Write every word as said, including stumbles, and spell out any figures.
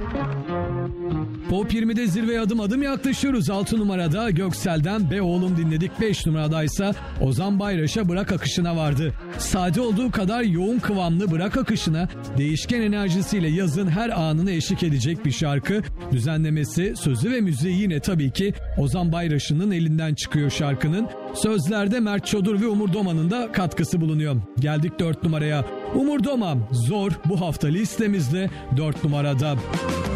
Pop yirmide zirveye adım adım yaklaşıyoruz. altı numarada Göksel'den Be Oğlum dinledik. beş numaradaysa Ozan Bayraş'a Bırak Akışına vardı. Sade olduğu kadar yoğun kıvamlı Bırak Akışına değişken enerjisiyle yazın her anını eşlik edecek bir şarkı. Düzenlemesi, sözü ve müziği yine tabii ki Ozan Bayraş'ın elinden çıkıyor şarkının. Sözlerde Mert Çodur ve Umur Doma'nın da katkısı bulunuyor. Geldik dört numaraya. Umur Doma Zor bu hafta listemizde dört numarada.